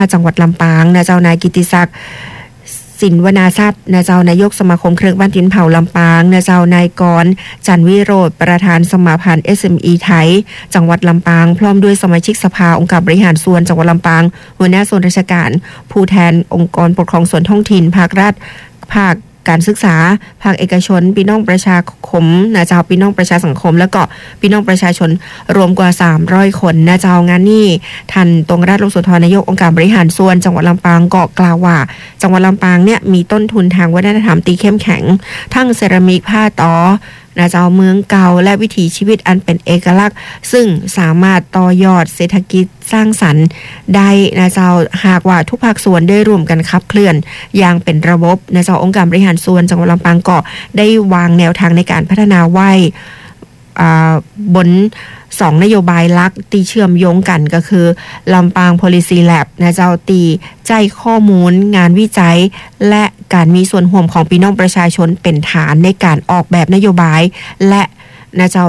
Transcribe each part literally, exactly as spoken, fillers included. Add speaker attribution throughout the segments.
Speaker 1: จังหวัดลำปางนะเจ้านายกิติศักดิ์สินวนาทรัพย์นะเจ้านายกสมาคมเครื่องบ้านดินเผาลำปางนะเจ้านายกรจันวิโรธประธานสมาพันธ์ เอส เอ็ม อี ไทยจังหวัดลำปางพร้อมด้วยสมาชิกสภาองค์การบริหารส่วนจังหวัดลำปางหัวหน้าส่วนราชการผู้แทนองค์กรปกครองส่วนท้องถิ่นภาครัฐภาคการศึกษาภาคเอกชนพี่น้องประชาคมนะเจ้าพี่น้องประชาสังคมแล้วก็พี่น้องประชาชนรวมกว่าสามร้อยคนนะเจ้างานนี้ท่านตรงราชโลกสุธรนายกองค์การบริหารส่วนจังหวัดลำปางก็กล่าวว่าจังหวัดลำปางเนี่ยมีต้นทุนทางวัฒนธรรมตีเข้มแข็งทั้งเซรามิกผ้าตอนะเจ้าเมืองเก่าและวิถีชีวิตอันเป็นเอกลักษณ์ซึ่งสามารถต่อยอดเศรษฐกิจสร้างสรรค์ได้นะเจ้าหากว่าทุกภาคส่วนได้ร่วมกันขับเคลื่อนอย่างเป็นระบบนะเจ้าองค์การบริหารส่วนจังหวัดลำปางก็ได้วางแนวทางในการพัฒนาไว้บนสองนโยบายหลักตีเชื่อมโยงกันก็คือลำปาง Policy Lab นะเจ้าตีใจข้อมูลงานวิจัยและการมีส่วนร่วมของพี่น้องประชาชนเป็นฐานในการออกแบบนโยบายและนะเจ้า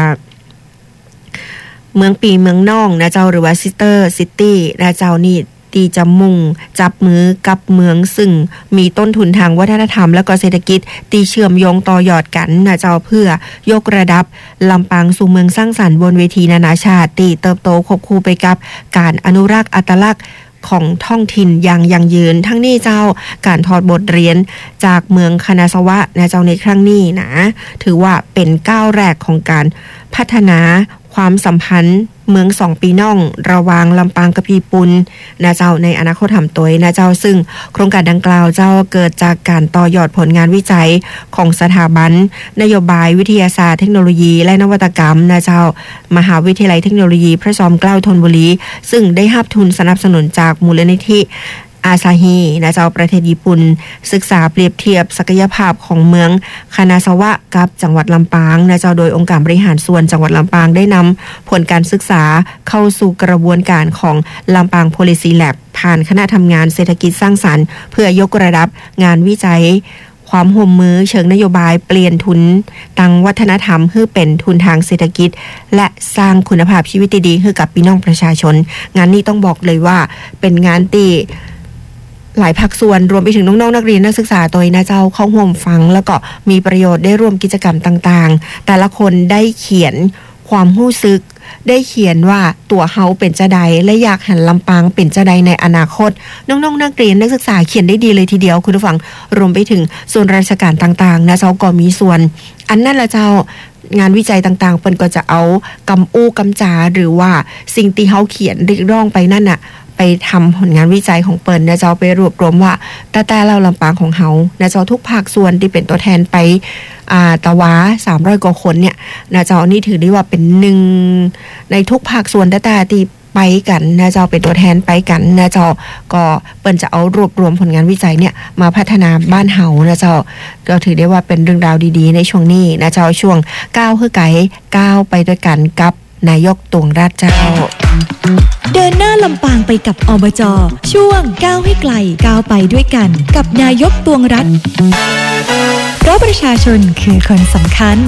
Speaker 1: เมืองปีเมืองน่องนะเจ้าหรือว่า Sister City นะเจ้านี่ตีจะมุ่งจับมือกับเมืองซึ่งมีต้นทุนทางวัฒนธรรมและก็เศรษฐกิจตีเชื่อมโยงต่อยอดกันนะเจ้าเพื่อยกระดับลำปางสู่เมืองสร้างสรรค์บนเวทีนานาชาติตีเติบโตควบคู่ไปกับการอนุรักษ์อัตลักษณ์ของท้องถิ่นอย่างยั่งยืนทั้งนี้เจ้าการถอดบทเรียนจากเมืองคณะสวะนะเจ้าในครั้งนี้นะถือว่าเป็นก้าวแรกของการพัฒนาความสัมพันธ์เมืองสองปีน้องระหว่างลำปางกับญี่ปุ่นนะเจ้าในอนาคตทำตัวนะเจ้าซึ่งโครงการดังกล่าวเจ้าเกิดจากการต่อยอดผลงานวิจัยของสถาบันนโยบายวิทยาศาสตร์เทคโนโลยีและนวัตกรรมนะเจ้ามหาวิทยาลัยเทคโนโลยีพระจอมเกล้าธนบุรีซึ่งได้รับทุนสนับสนุนจากมูลนิธิอาซาฮินะเจ้าประเทศญี่ปุ่นศึกษาเปรียบเทียบศักยภาพของเมืองคานาซาวะกับจังหวัดลำปางนะเจ้าโดยองค์การบริหารส่วนจังหวัดลำปางได้นำผลการศึกษาเข้าสู่กระบวนการของลำปาง Policy Lab ผ่านคณะทำงานเศรษฐกิจสร้างสรรค์เพื่อยกระดับงานวิจัยความห่วมมือเชิงนโยบายเปลี่ยนทุนตังวัฒนธรรมให้เป็นทุนทางเศรษฐกิจและสร้างคุณภาพชีวิตดีๆให้กับพี่น้องประชาชนงานนี้ต้องบอกเลยว่าเป็นงานที่หลายภาคส่วนรวมไปถึงน้องๆนักเรียนนักศึกษาตัวนะเจ้าเข้าร่วมฟังแล้วก็มีประโยชน์ได้ร่วมกิจกรรมต่างๆแต่ละคนได้เขียนความรู้สึกได้เขียนว่าตัวเฮาเป็นจะใดและอยากหันลำปางเป็นจะใดในอนาคตน้องๆนักเรียนนักศึกษาเขียนได้ดีเลยทีเดียวคุณผู้ฟังรวมไปถึงส่วนราชการต่างๆนะเจ้าก็มีส่วนอันนั้นละเจ้างานวิจัยต่างๆเปิ้นก็จะเอากำอู้กำจาหรือว่าสิ่งที่เฮาเขียนเรียกร้องไปนั่นน่ะไปทำผลงานวิจัยของเปิ้นนะเจ้าไปรวบรวมว่าแต่แต่เราลำปางของเฮานะเจ้าทุกภาคส่วนที่เป็นตัวแทนไปอ่าตะวาสามร้อยกว่าคนเนี่ยนะเจ้านี่ถือได้ว่าเป็นหนึ่งในทุกภาคส่วนแต่แต่ที่ไปกันนะเจ้าเป็นตัวแทนไปกันนะเจ้าก็เปิ้นจะเอารวบรวมผลงานวิจัยเนี่ยมาพัฒนาบ้านเฮานะเจ้าก็ถือได้ว่าเป็นเรื่องราวดีๆในช่วงนี้นะเจ้าช่วงก้าวคือไกก้าวไปด้วยกันกับนายกตวงราชเจ้า
Speaker 2: เดินหน้าลำปางไปกับอบจ.ช่วงก้าวให้ไกลก้าวไปด้วยกันกับนายกตวงรัฐเพราะประชาชนคือคนสำคัญ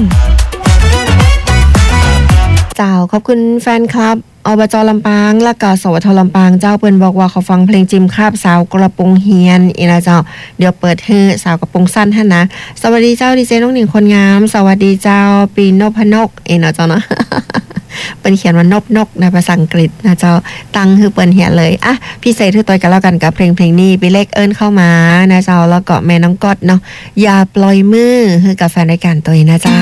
Speaker 1: เจ้าขอบคุณแฟนคลับอบจ.ลำปางและก็สวท.ลำปางเจ้าเปิ้นบอกว่าเขาฟังเพลงจิมคาบสาวกระโปรงเฮียนอีนะเจ้าเดี๋ยวเปิดให้สาวกระโปรงสั้นท่านนะสวัสดีเจ้าดีเจน้องหนิงคนงามสวัสดีเจ้าปีนพนกอีนะเจ้าเนาะเป็นเขียนว่านบนกในภาษาอังกฤษนะเจ้าตั้งคือเปิ้นเหียเลยอ่ะพี่เศษคือตัวกันแล้วกันกับเพลงเพลงนี้ไปเลขเอิ้นเข้ามานะเจ้าแล้วก็แม่น้องกอดเนาะอย่าปล่อยมือคือกับแฟนรายการตัวนะเจ้า